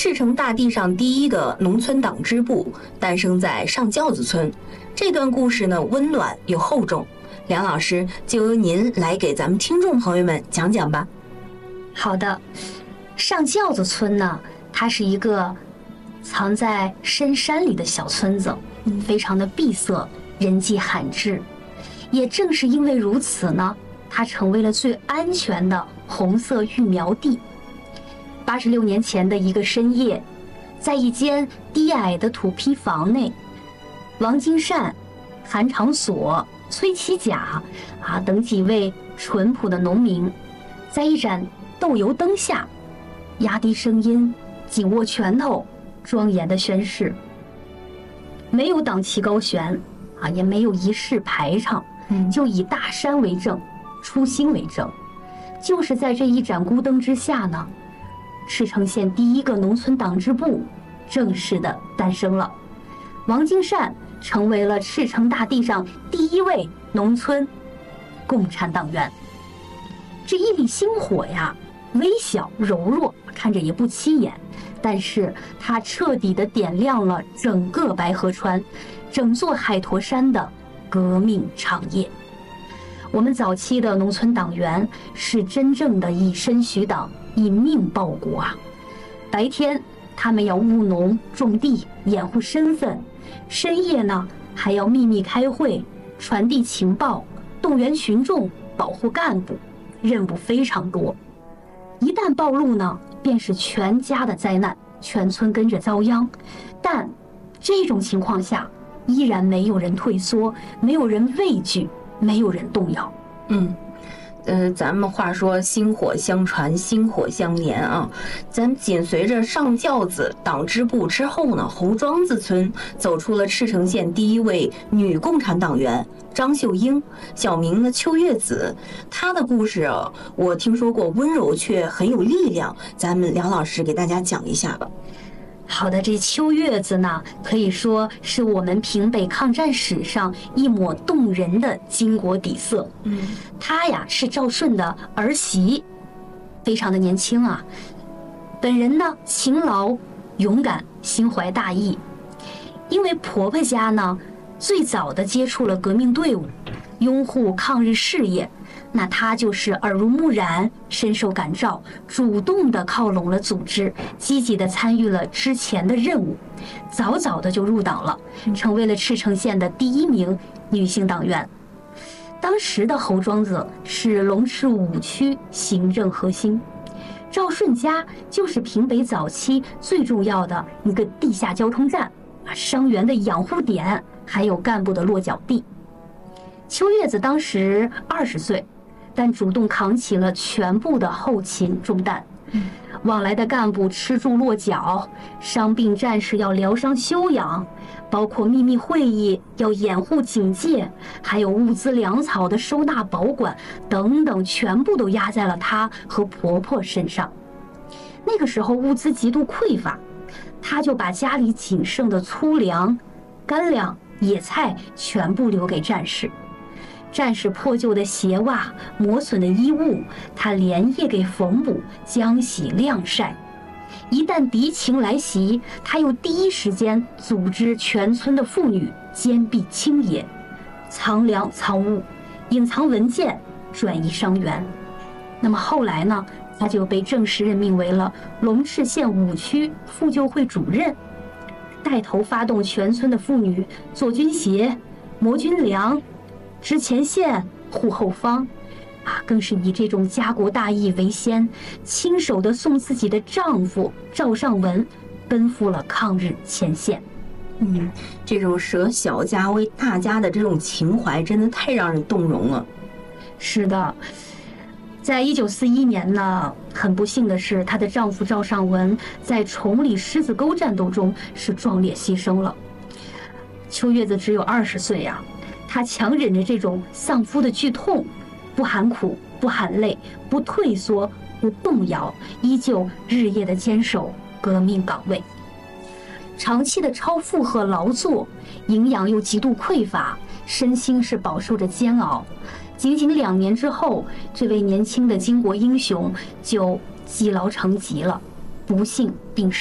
赤城大地上第一个农村党支部诞生在上轿子村。这段故事呢，温暖又厚重。梁老师，就由您来给咱们听众朋友们讲讲吧。 好的，上轿子村呢，它是一个藏在深山里的小村子，非常的闭塞，人迹罕至。也正是因为如此呢，它成为了最安全的红色育苗地。86年前的一个深夜，在一间低矮的土坯房内，王金善、韩长锁、崔启甲等几位淳朴的农民，在一盏豆油灯下，压低声音，紧握拳头，庄严的宣誓。没有党旗高悬也没有仪式排场，就以大山为证，初心为证。就是在这一盏孤灯之下呢，赤城县第一个农村党支部正式的诞生了。王金善成为了赤城大地上第一位农村共产党员。这一粒星火呀，微小柔弱，看着也不起眼，但是它彻底的点亮了整个白河川，整座海坨山的革命长夜。我们早期的农村党员是真正的以身许党，以命报国啊！白天他们要务农种地，掩护身份；深夜呢，还要秘密开会，传递情报，动员群众，保护干部，任务非常多。一旦暴露呢，便是全家的灾难，全村跟着遭殃。但这种情况下，依然没有人退缩，没有人畏惧，没有人动摇。 咱们话说薪火相传，薪火相连啊。咱紧随着上轿子党支部之后呢，侯庄子村走出了赤城县第一位女共产党员张秀英，小名呢秋月子。她的故事我听说过，温柔却很有力量。咱们梁老师给大家讲一下吧。 好的，这秋月子呢，可以说是我们平北抗战史上一抹动人的巾帼底色。她呀是赵顺的儿媳，非常的年轻啊。本人呢勤劳勇敢，心怀大义。因为婆婆家呢最早的接触了革命队伍，拥护抗日事业，那她就是耳濡目染，深受感召，主动的靠拢了组织，积极的参与了之前的任务，早早的就入党了，成为了赤城县的第一名女性党员。当时的侯庄子是龙池5区行政核心，赵顺家就是平北早期最重要的一个地下交通站，伤员的养护点，还有干部的落脚地。秋月子当时20岁，但主动扛起了全部的后勤重担。往来的干部吃住落脚，伤病战士要疗伤休养，包括秘密会议要掩护警戒，还有物资粮草的收纳保管等等，全部都压在了她和婆婆身上。那个时候物资极度匮乏，她就把家里仅剩的粗粮、干粮、野菜全部留给战士。战士破旧的鞋袜、磨损的衣物，他连夜给缝补、浆洗、晾晒。一旦敌情来袭，他又第一时间组织全村的妇女坚壁清野，藏粮藏物，隐藏文件，转移伤员。那么后来呢，他就被正式任命为了龙池县5区妇救会主任，带头发动全村的妇女做军鞋、磨军粮，知前线护后方，更是以这种家国大义为先，亲手的送自己的丈夫赵尚文奔赴了抗日前线。 这种舍小家为大家的这种情怀，真的太让人动容了。 是的，在1941年呢，很不幸的是，她的丈夫赵尚文在崇礼狮子沟战斗中是壮烈牺牲了。秋月子只有20岁呀，她强忍着这种丧夫的剧痛，不喊苦，不喊累，不退缩，不动摇，依旧日夜的坚守革命岗位。长期的超负荷劳作，营养又极度匮乏，身心是饱受着煎熬。仅仅2年之后，这位年轻的巾帼英雄就积劳成疾了，不幸病逝。